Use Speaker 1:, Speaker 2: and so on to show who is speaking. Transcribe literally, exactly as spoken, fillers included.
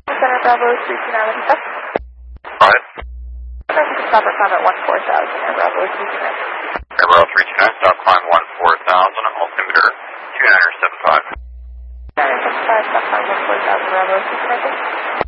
Speaker 1: Center Bravo three two nine, what's up?
Speaker 2: Right.
Speaker 1: I think it's stop or climb at one four thousand, Air Bravo three two nine.
Speaker 2: Air Bravo three two nine, stop climb one four thousand, altimeter two nine seven five.
Speaker 1: two nine seven five, stop climb one four thousand, Bravo three two nine.